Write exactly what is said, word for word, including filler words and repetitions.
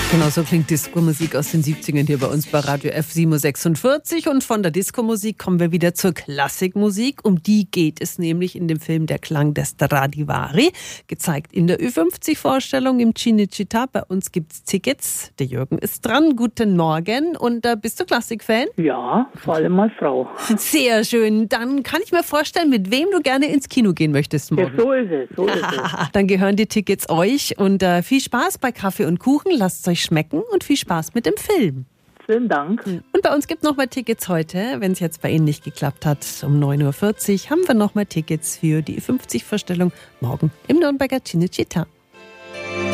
Genau, so klingt Disco-Musik aus den siebzigern hier bei uns bei Radio F siebenhundertsechsundvierzig. Und von der Disco-Musik kommen wir wieder zur Klassikmusik. Um die geht es nämlich in dem Film Der Klang des Stradivari. Gezeigt in der Ü fünfzig Vorstellung im Cinecittà. Bei uns gibt's Tickets. Der Jürgen ist dran. Guten Morgen. Und äh, bist du Klassikfan? Ja, vor allem mal Frau. Sehr schön. Dann kann ich mir vorstellen, mit wem du gerne ins Kino gehen möchtest morgen. Ja, so ist es. So ist es. Dann gehören die Tickets euch. Und äh, viel Spaß bei Kaffee und Kuchen. Lasst es euch schmecken und viel Spaß mit dem Film. Vielen Dank. Und bei uns gibt es nochmal Tickets heute. Wenn es jetzt bei Ihnen nicht geklappt hat, um neun Uhr vierzig haben wir nochmal Tickets für die Ü fünfzig Vorstellung morgen im Nürnberger Cinecittà.